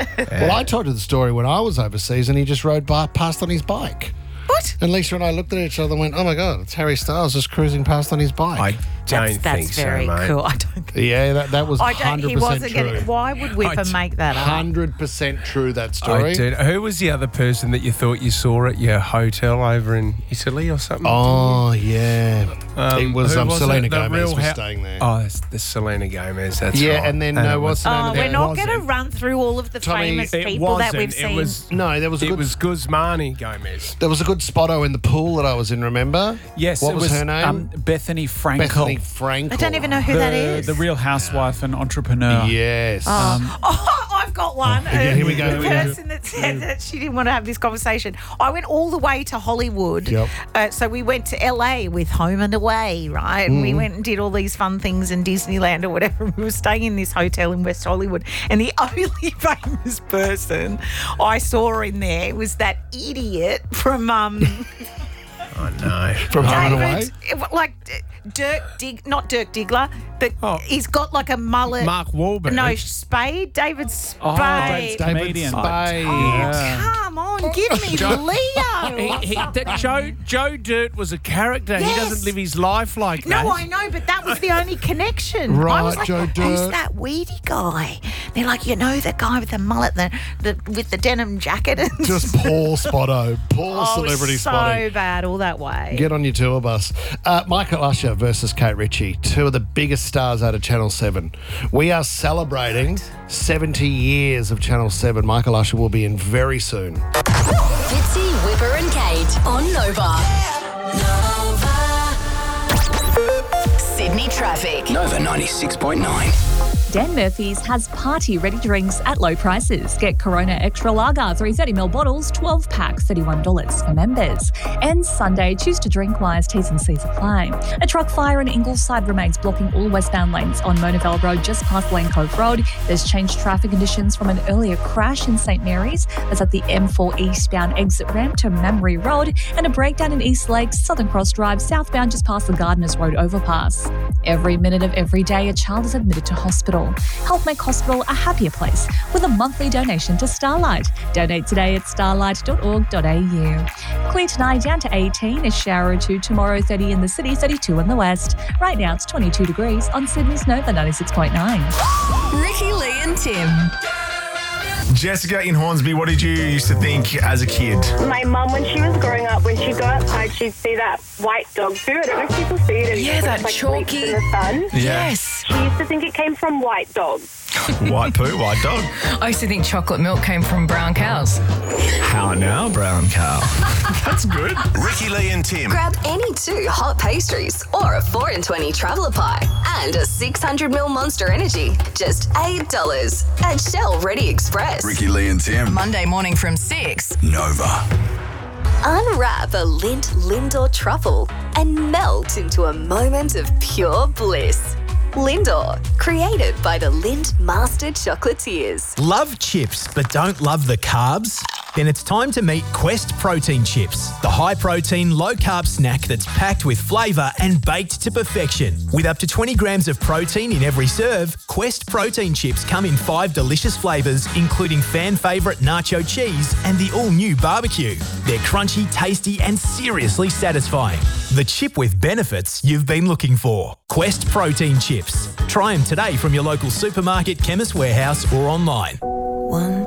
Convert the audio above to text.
Well, I told you the story when I was overseas and he just rode past on his bike. What? And Lisa and I looked at each other and went, oh, my God, it's Harry Styles just cruising past on his bike. I don't think That's very so, mate. cool. I don't think. Yeah, that was 100% He wasn't true. Why would Whipper make that up? 100% true, that I story. did. Who was the other person that you thought you saw at your hotel over in Italy or something? Oh, yeah. It was who Selena it? The Gomez Real was Hou- staying there. Oh, it's the Selena Gomez. That's Yeah, right. and then, it what's the name of We're that? not going to wasn't. run through all of the Tommy, famous It people that wasn't. we've seen. It was. No, there was a It good... was Guzmani Gomez. There was a good spotto in the pool that I was in, remember? Yes, What it was her name? Bethany Frankel. Bethany Frankel. I don't even know who that is. The Real Housewife and entrepreneur. Yes. Oh, I've got one. yeah, here we go, The here we go. person that said that she didn't want to have this conversation. I went all the way to Hollywood. Yep. So we went to LA with Home and Away, right? And we went and did all these fun things in Disneyland or whatever. We were staying in this hotel in West Hollywood. And the only famous person I saw in there was that idiot from Oh, no. From Home and Away? like not Dirk Diggler, but he's got like a mullet. Mark Wahlberg. No, Spade. David Spade. Oh, David comedian. Spade. Come on, give me Leo. Joe Dirt was a character. He Yes. doesn't live his life like that. No, I know, but that was the only connection. Right, I was like, Joe who's Dirt. that weedy guy? They're like, the guy with the mullet, with the denim jacket. And Just poor Spotto. Poor celebrity so Spotty. bad all that way. Get on your tour bus. Michael Usher versus Kate Ritchie, two of the biggest stars out of Channel 7. We are celebrating 70 years of Channel 7. Michael Usher will be in very soon. Fitzy, Whipper and Kate on Nova. Sydney traffic. Nova 96.9. Dan Murphy's has party-ready drinks at low prices. Get Corona Extra Lager, 330ml bottles, 12-pack, $31 for members. And Sunday, choose to drink wise, T's and C's apply. A truck fire in Ingleside remains blocking all westbound lanes on Monavale Road just past Lane Cove Road. There's changed traffic conditions from an earlier crash in St Mary's. That's at the M4 eastbound exit ramp to Mamre Road, and a breakdown in East Lakes, Southern Cross Drive, southbound just past the Gardeners Road overpass. Every minute of every day, a child is admitted to hospital. Help make hospital a happier place with a monthly donation to Starlight. Donate today at starlight.org.au. Clear tonight down to 18, a shower or two tomorrow, 30 in the city, 32 in the west. Right now it's 22 degrees on Sydney's Nova 96.9. Ricky, Lee and Tim. Jessica in Hornsby, what did you used to think as a kid? My mum, when she was growing up, when she'd go outside, she'd see that white dog poo. I don't know if people see it. Yeah, that it's like chalky- leaves in the sun. Yes. She used to think it came from white dogs. White poo, white dog. I used to think chocolate milk came from brown cows. How now, brown cow? That's good. Ricky, Lee and Tim. Grab any two hot pastries or a 4 in 20 traveller pie and a 600ml Monster Energy. Just $8 at Shell Ready Express. Ricky, Lee and Tim. Monday morning from 6. Nova. Unwrap a Lindt Lindor truffle and melt into a moment of pure bliss. Lindor, created by the Lindt Master Chocolatiers. Love chips but don't love the carbs? Then it's time to meet Quest Protein Chips, the high-protein, low-carb snack that's packed with flavour and baked to perfection. With up to 20 grams of protein in every serve, Quest Protein Chips come in 5 delicious flavours, including fan favourite nacho cheese and the all-new barbecue. They're crunchy, tasty and seriously satisfying. The chip with benefits you've been looking for. Quest Protein Chips. Try them today from your local supermarket, chemist warehouse or online.